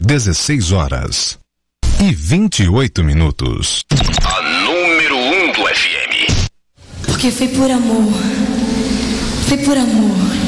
16h28. A número 1 do FM. Porque foi por amor. Foi por amor.